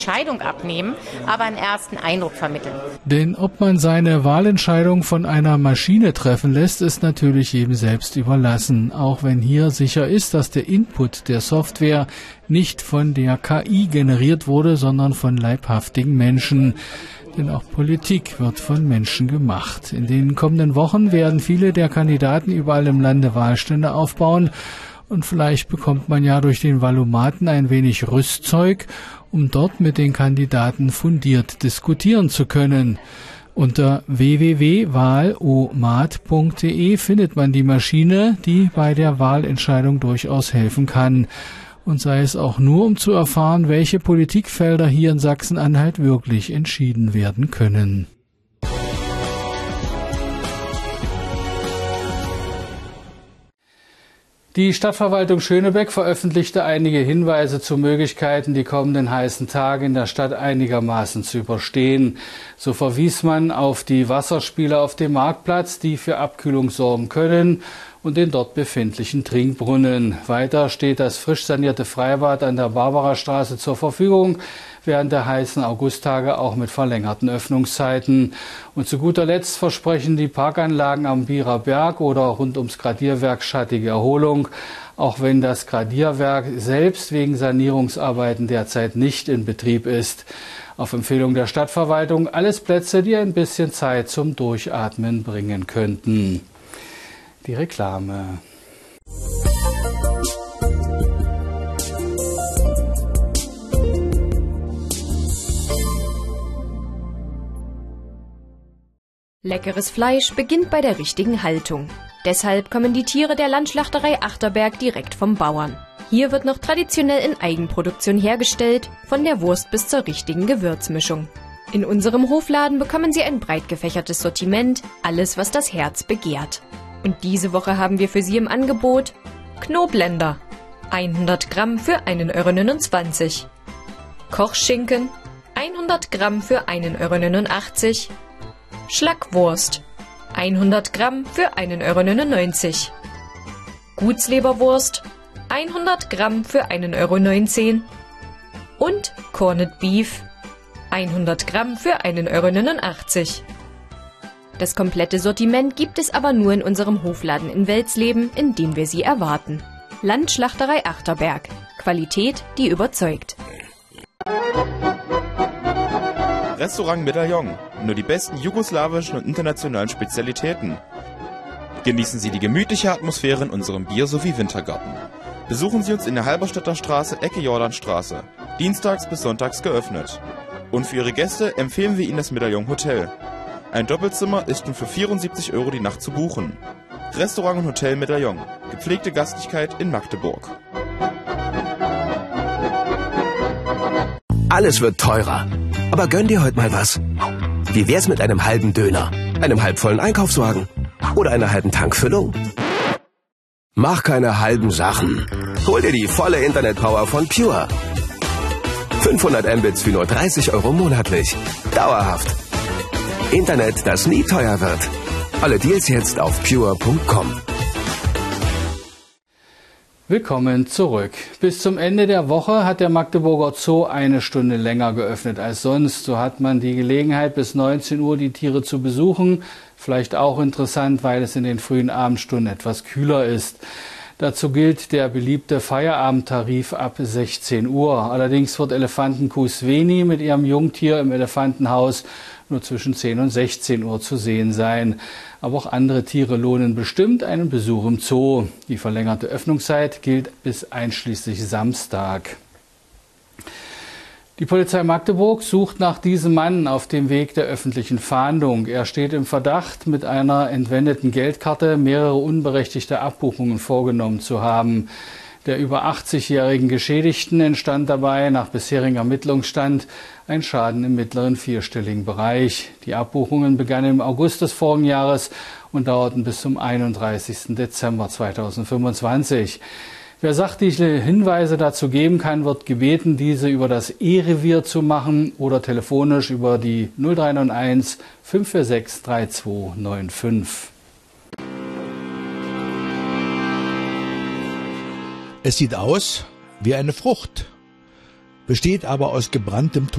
Entscheidung abnehmen, aber einen ersten Eindruck vermitteln. Denn ob man seine Wahlentscheidung von einer Maschine treffen lässt, ist natürlich jedem selbst überlassen. Auch wenn hier sicher ist, dass der Input der Software nicht von der KI generiert wurde, sondern von leibhaftigen Menschen. Denn auch Politik wird von Menschen gemacht. In den kommenden Wochen werden viele der Kandidaten überall im Lande Wahlstände aufbauen. Und vielleicht bekommt man ja durch den Valomaten ein wenig Rüstzeug, um dort mit den Kandidaten fundiert diskutieren zu können. Unter www.wahlomat.de findet man die Maschine, die bei der Wahlentscheidung durchaus helfen kann. Und sei es auch nur, um zu erfahren, welche Politikfelder hier in Sachsen-Anhalt wirklich entschieden werden können. Die Stadtverwaltung Schönebeck veröffentlichte einige Hinweise zu Möglichkeiten, die kommenden heißen Tage in der Stadt einigermaßen zu überstehen. So verwies man auf die Wasserspiele auf dem Marktplatz, die für Abkühlung sorgen können, und den dort befindlichen Trinkbrunnen. Weiter steht das frisch sanierte Freibad an der Barbarastraße zur Verfügung, während der heißen Augusttage auch mit verlängerten Öffnungszeiten. Und zu guter Letzt versprechen die Parkanlagen am Bierer Berg oder rund ums Gradierwerk schattige Erholung, auch wenn das Gradierwerk selbst wegen Sanierungsarbeiten derzeit nicht in Betrieb ist. Auf Empfehlung der Stadtverwaltung alles Plätze, die ein bisschen Zeit zum Durchatmen bringen könnten. Die Reklame. Leckeres Fleisch beginnt bei der richtigen Haltung. Deshalb kommen die Tiere der Landschlachterei Achterberg direkt vom Bauern. Hier wird noch traditionell in Eigenproduktion hergestellt, von der Wurst bis zur richtigen Gewürzmischung. In unserem Hofladen bekommen Sie ein breit gefächertes Sortiment, alles was das Herz begehrt. Und diese Woche haben wir für Sie im Angebot Knoblender, 100 Gramm für 1,29 €. Kochschinken, 100 Gramm für 1,89 €. Schlackwurst, 100 Gramm für 1,99 €. Gutsleberwurst, 100 Gramm für 1,19 € und Corned Beef, 100 Gramm für 1,89 €. Das komplette Sortiment gibt es aber nur in unserem Hofladen in Welsleben, in dem wir Sie erwarten. Landschlachterei Achterberg. Qualität, die überzeugt. Restaurant Medaillon. Nur die besten jugoslawischen und internationalen Spezialitäten. Genießen Sie die gemütliche Atmosphäre in unserem Bier- sowie Wintergarten. Besuchen Sie uns in der Halberstädter Straße, Ecke Jordanstraße. Dienstags bis sonntags geöffnet. Und für Ihre Gäste empfehlen wir Ihnen das Medaillon Hotel. Ein Doppelzimmer ist nun für 74 € die Nacht zu buchen. Restaurant und Hotel Medaillon. Gepflegte Gastlichkeit in Magdeburg. Alles wird teurer. Aber gönn dir heute mal was. Wie wär's mit einem halben Döner, einem halbvollen Einkaufswagen oder einer halben Tankfüllung? Mach keine halben Sachen. Hol dir die volle Internetpower von Pure. 500 Mbits für nur 30 € monatlich. Dauerhaft. Internet, das nie teuer wird. Alle Deals jetzt auf pure.com. Willkommen zurück. Bis zum Ende der Woche hat der Magdeburger Zoo eine Stunde länger geöffnet als sonst. So hat man die Gelegenheit, bis 19 Uhr die Tiere zu besuchen. Vielleicht auch interessant, weil es in den frühen Abendstunden etwas kühler ist. Dazu gilt der beliebte Feierabendtarif ab 16 Uhr. Allerdings wird Elefantenkuh Sveni mit ihrem Jungtier im Elefantenhaus nur zwischen 10 und 16 Uhr zu sehen sein. Aber auch andere Tiere lohnen bestimmt einen Besuch im Zoo. Die verlängerte Öffnungszeit gilt bis einschließlich Samstag. Die Polizei Magdeburg sucht nach diesem Mann auf dem Weg der öffentlichen Fahndung. Er steht im Verdacht, mit einer entwendeten Geldkarte mehrere unberechtigte Abbuchungen vorgenommen zu haben. Der über 80-jährigen Geschädigten entstand dabei nach bisherigem Ermittlungsstand ein Schaden im mittleren vierstelligen Bereich. Die Abbuchungen begannen im August des vorigen Jahres und dauerten bis zum 31. Dezember 2025. Wer sachliche Hinweise dazu geben kann, wird gebeten, diese über das E-Revier zu machen oder telefonisch über die 0391 546 3295. Es sieht aus wie eine Frucht, besteht aber aus gebranntem